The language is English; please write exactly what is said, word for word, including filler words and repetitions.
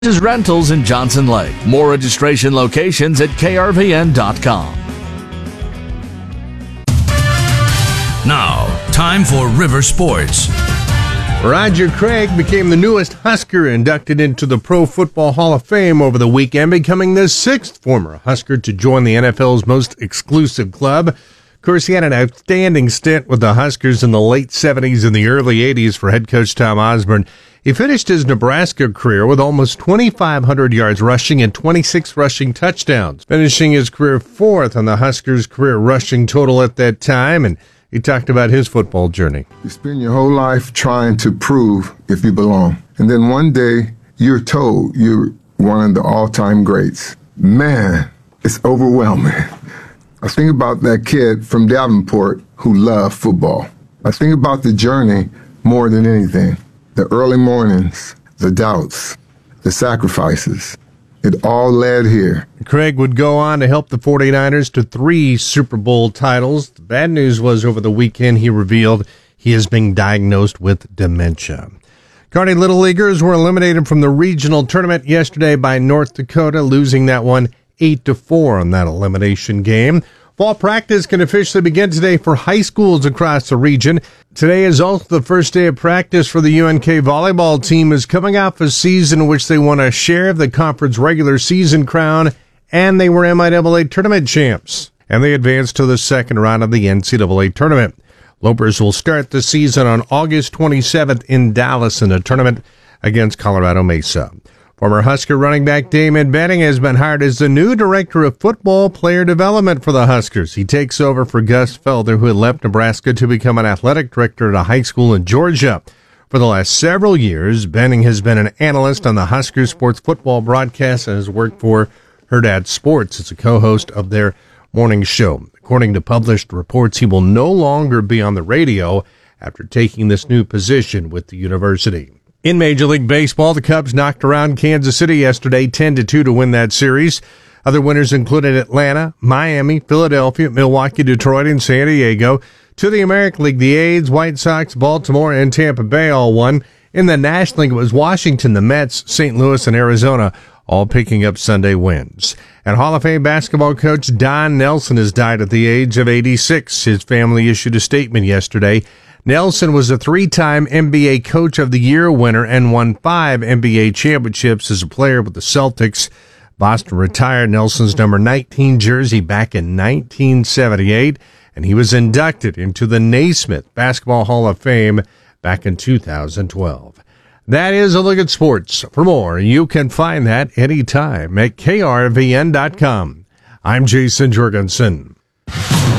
Rentals in Johnson Lake. More registration locations at K R V N dot com. Now, time for River Sports. Roger Craig became the newest Husker inducted into the Pro Football Hall of Fame over the weekend, becoming the sixth former Husker to join the N F L's most exclusive club. Of course, he had an outstanding stint with the Huskers in the late seventies and the early eighties for head coach Tom Osborne. He finished his Nebraska career with almost twenty-five hundred yards rushing and twenty-six rushing touchdowns, finishing his career fourth on the Huskers' career rushing total at that time, and he talked about his football journey. You spend your whole life trying to prove if you belong, and then one day you're told you're one of the all-time greats. Man, it's overwhelming. I think about that kid from Davenport who loved football. I think about the journey more than anything. The early mornings, the doubts, the sacrifices. It all led here. Craig would go on to help the 49ers to three Super Bowl titles. The bad news was over the weekend he revealed he is being diagnosed with dementia. Kearney Little Leaguers were eliminated from the regional tournament yesterday by North Dakota, losing that one eight to four on that elimination game. Fall practice can officially begin today for high schools across the region. Today is also the first day of practice for the U N K volleyball team, is coming off a season in which they won a share of the conference regular season crown, and they were M I A A tournament champs. And they advanced to the second round of the N C double A tournament. Lopers will start the season on August twenty-seventh in Dallas in a tournament against Colorado Mesa. Former Husker running back Damon Benning has been hired as the new director of football player development for the Huskers. He takes over for Gus Felder, who had left Nebraska to become an athletic director at a high school in Georgia. For the last several years, Benning has been an analyst on the Husker sports football broadcast and has worked for Her Dad Sports as a co-host of their morning show. According to published reports, he will no longer be on the radio after taking this new position with the university. In Major League Baseball, the Cubs knocked around Kansas City yesterday ten to two to win that series. Other winners included Atlanta, Miami, Philadelphia, Milwaukee, Detroit, and San Diego. To the American League, the A's, White Sox, Baltimore, and Tampa Bay all won. In the National League, it was Washington, the Mets, Saint Louis, and Arizona all picking up Sunday wins. And Hall of Fame basketball coach Don Nelson has died at the age of eighty-six. His family issued a statement yesterday. Nelson was a three-time N B A Coach of the Year winner and won five N B A championships as a player with the Celtics. Boston retired Nelson's number nineteen jersey back in nineteen seventy-eight, and he was inducted into the Naismith Basketball Hall of Fame back in two thousand twelve. That is a look at sports. For more, you can find that anytime at K R V N dot com. I'm Jason Jorgensen.